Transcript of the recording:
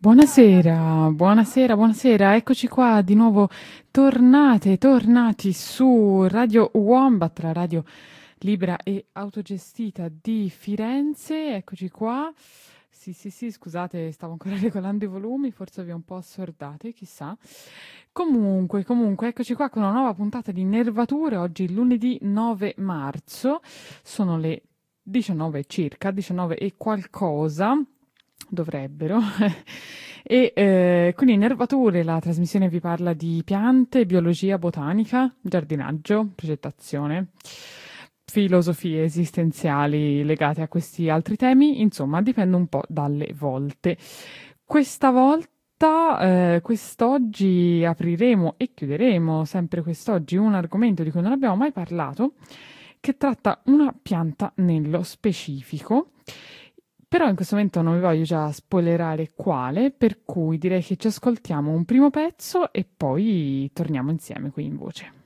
Buonasera, buonasera, buonasera. Eccoci qua di nuovo tornati su Radio Wombat, la radio libera e autogestita di Firenze. Eccoci qua. Sì, scusate, stavo ancora regolando i volumi, forse vi ho un po' assordate, chissà. Comunque, eccoci qua con una nuova puntata di Nervature. Oggi lunedì 9 marzo, sono le 19 circa, 19 e qualcosa. Dovrebbero. Quindi Nervature, la trasmissione vi parla di piante, biologia, botanica, giardinaggio, progettazione, filosofie esistenziali legate a questi altri temi, insomma, dipende un po' dalle volte. Questa volta, quest'oggi apriremo e chiuderemo, sempre quest'oggi, un argomento di cui non abbiamo mai parlato, che tratta una pianta nello specifico. Però in questo momento non vi voglio già spoilerare quale, per cui direi che ci ascoltiamo un primo pezzo e poi torniamo insieme qui in voce.